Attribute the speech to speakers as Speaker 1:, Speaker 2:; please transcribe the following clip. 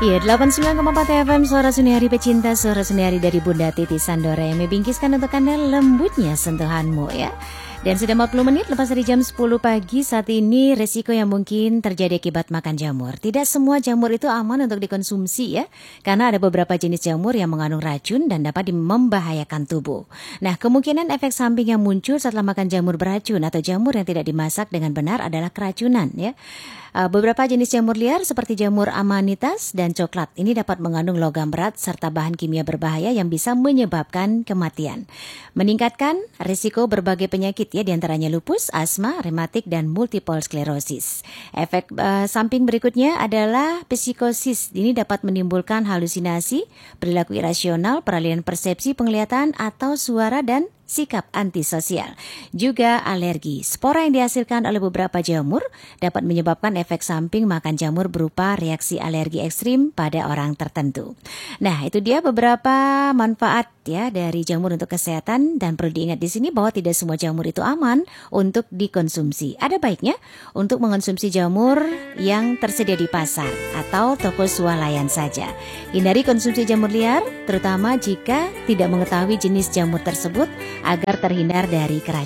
Speaker 1: Iya, 89,4 FM Suara Suniari Pecinta, Suara Suniari dari Bunda Titi Sandora yang membingkiskan untuk Anda lembutnya sentuhanmu ya. Dan sudah 40 menit lepas dari jam 10 pagi saat ini, resiko yang mungkin terjadi akibat makan jamur. Tidak semua jamur itu aman untuk dikonsumsi ya, karena ada beberapa jenis jamur yang mengandung racun dan dapat membahayakan tubuh. Nah, kemungkinan efek samping yang muncul setelah makan jamur beracun atau jamur yang tidak dimasak dengan benar adalah keracunan ya. Beberapa jenis jamur liar seperti jamur amanitas dan coklat ini dapat mengandung logam berat serta bahan kimia berbahaya yang bisa menyebabkan kematian. Meningkatkan risiko berbagai penyakit ya, diantaranya lupus, asma, rematik, dan multiple sklerosis. Efek samping berikutnya adalah psikosis. Ini dapat menimbulkan halusinasi, perilaku irasional, peralihan persepsi penglihatan atau suara, dan sikap antisosial. Juga alergi. Spora yang dihasilkan oleh beberapa jamur dapat menyebabkan efek samping makan jamur berupa reaksi alergi ekstrim pada orang tertentu. Nah, itu dia beberapa manfaat ya dari jamur untuk kesehatan, dan perlu diingat di sini bahwa tidak semua jamur itu aman untuk dikonsumsi. Ada baiknya untuk mengonsumsi jamur yang tersedia di pasar atau toko swalayan saja. Hindari konsumsi jamur liar, terutama jika tidak mengetahui jenis jamur tersebut agar terhindar dari keracunan.